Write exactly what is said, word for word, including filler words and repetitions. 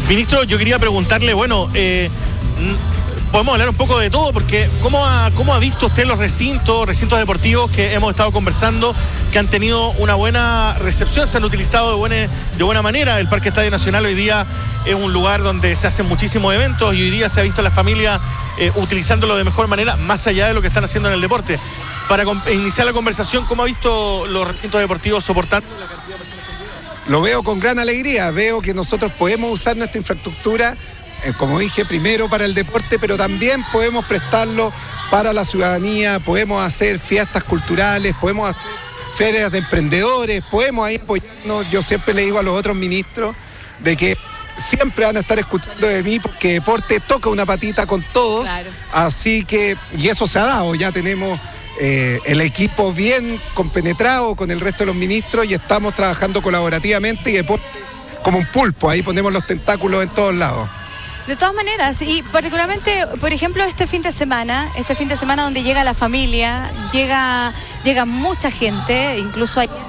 Ministro, yo quería preguntarle, bueno, eh, podemos hablar un poco de todo, porque ¿cómo ha, cómo ha visto usted los recintos, recintos deportivos que hemos estado conversando, que han tenido una buena recepción, se han utilizado de buena, de buena manera? El Parque Estadio Nacional hoy día es un lugar donde se hacen muchísimos eventos y hoy día se ha visto a la familia eh, utilizándolo de mejor manera, más allá de lo que están haciendo en el deporte. Para iniciar la conversación, ¿cómo ha visto los recintos deportivos soportando la cantidad de personas que llegan? Lo veo con gran alegría, veo que nosotros podemos usar nuestra infraestructura, eh, como dije, primero para el deporte, pero también podemos prestarlo para la ciudadanía, podemos hacer fiestas culturales, podemos hacer ferias de emprendedores, podemos ahí apoyarnos. Yo siempre le digo a los otros ministros de que siempre van a estar escuchando de mí, porque deporte toca una patita con todos, claro. Así que, y eso se ha dado, ya tenemos eh, el equipo bien compenetrado con el resto de los ministros y estamos trabajando colaborativamente y deporte como un pulpo, ahí ponemos los tentáculos en todos lados. De todas maneras, y particularmente, por ejemplo, este fin de semana, este fin de semana donde llega la familia, llega, llega mucha gente, incluso hay